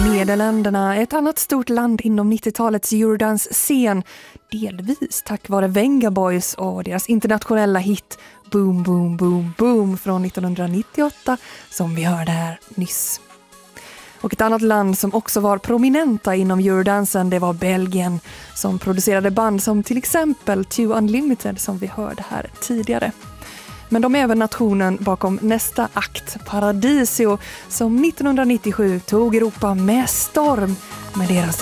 Nederländerna, ett annat stort land inom 90-talets Eurodance-scen, delvis tack vare Venga Boys och deras internationella hit Boom Boom Boom Boom från 1998 som vi hörde här nyss. Och ett annat land som också var prominenta inom Eurodansen, det var Belgien, som producerade band som till exempel Two Unlimited som vi hörde här tidigare. Men de är även nationen bakom nästa akt, Paradisio, som 1997 tog Europa med storm med deras